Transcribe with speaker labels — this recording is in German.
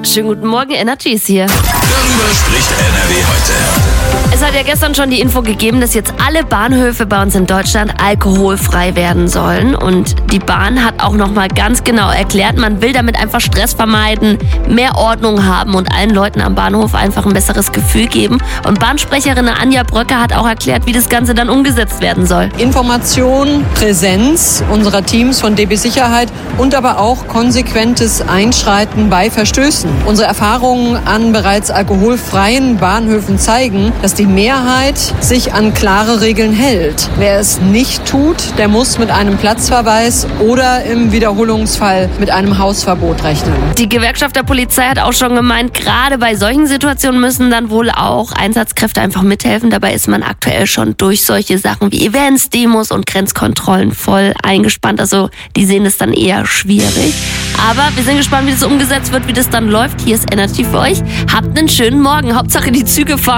Speaker 1: Schönen guten Morgen, Energy ist hier.
Speaker 2: Darüber spricht NRW heute.
Speaker 1: Es hat ja gestern schon die Info gegeben, dass jetzt alle Bahnhöfe bei uns in Deutschland alkoholfrei werden sollen. Und die Bahn hat auch nochmal ganz genau erklärt, man will damit einfach Stress vermeiden, mehr Ordnung haben und allen Leuten am Bahnhof einfach ein besseres Gefühl geben. Und Bahnsprecherin Anja Bröcker hat auch erklärt, wie das Ganze dann umgesetzt werden soll.
Speaker 3: Information, Präsenz unserer Teams von DB Sicherheit und aber auch konsequentes Einschreiten bei Verstößen. Unsere Erfahrungen an bereits alkoholfreien Bahnhöfen zeigen, dass die Mehrheit sich an klare Regeln hält. Wer es nicht tut, der muss mit einem Platzverweis oder im Wiederholungsfall mit einem Hausverbot rechnen.
Speaker 1: Die Gewerkschaft der Polizei hat auch schon gemeint, gerade bei solchen Situationen müssen dann wohl auch Einsatzkräfte einfach mithelfen. Dabei ist man aktuell schon durch solche Sachen wie Events, Demos und Grenzkontrollen voll eingespannt. Also die sehen es dann eher schwierig. Aber wir sind gespannt, wie das umgesetzt wird, wie das dann läuft. Hier ist Energy für euch. Habt einen schönen Morgen. Hauptsache die Züge fahren.